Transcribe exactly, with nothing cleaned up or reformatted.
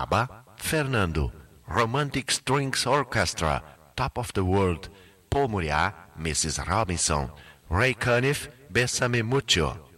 ABBA, Fernando, Romantic Strings Orchestra, Top of the World, Paul Muriá, missus Robinson, Ray Conniff, Bésame Mucho,